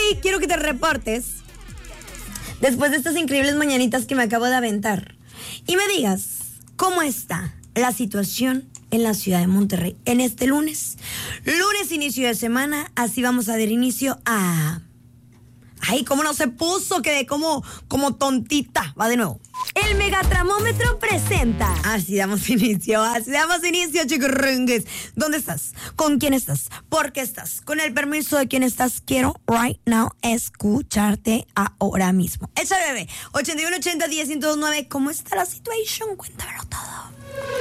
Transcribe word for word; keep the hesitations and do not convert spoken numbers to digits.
quiero que te reportes después de estas increíbles mañanitas que me acabo de aventar y me digas cómo está la situación en la ciudad de Monterrey en este lunes. Lunes, inicio de semana, así vamos a dar inicio a... Ay, cómo no se puso, quedé como, como tontita. Va de nuevo. El Megatramómetro presenta. Así damos inicio, así damos inicio, chiquirringues. ¿Dónde estás? ¿Con quién estás? ¿Por qué estás? Con el permiso de quién estás, quiero right now escucharte ahora mismo. Échale, bebé. ochenta y uno ochenta diez ciento nueve. ¿Cómo está la situación? Cuéntamelo todo.